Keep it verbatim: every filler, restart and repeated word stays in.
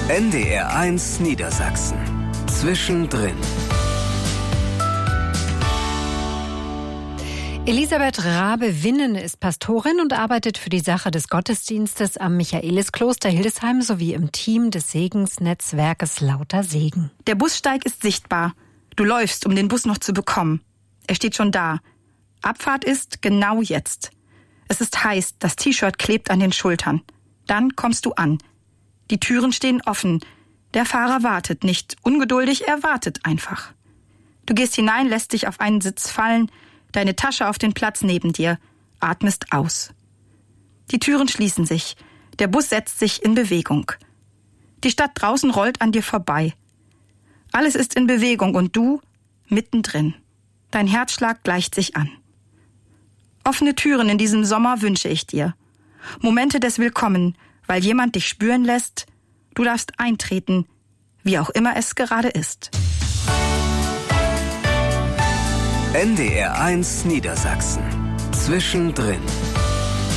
N D R eins Niedersachsen. Zwischendrin. Elisabeth Rabe-Winnen ist Pastorin und arbeitet für die Sache des Gottesdienstes am Michaeliskloster Hildesheim sowie im Team des Segensnetzwerkes Lauter Segen. Der Bussteig ist sichtbar. Du läufst, um den Bus noch zu bekommen. Er steht schon da. Abfahrt ist genau jetzt. Es ist heiß, das T-Shirt klebt an den Schultern. Dann kommst du an. Die Türen stehen offen. Der Fahrer wartet nicht. Ungeduldig, er wartet einfach. Du gehst hinein, lässt dich auf einen Sitz fallen, deine Tasche auf den Platz neben dir, atmest aus. Die Türen schließen sich. Der Bus setzt sich in Bewegung. Die Stadt draußen rollt an dir vorbei. Alles ist in Bewegung und du mittendrin. Dein Herzschlag gleicht sich an. Offene Türen in diesem Sommer wünsche ich dir. Momente des Willkommen, weil jemand dich spüren lässt, du darfst eintreten, wie auch immer es gerade ist. N D R eins Niedersachsen. Zwischendrin.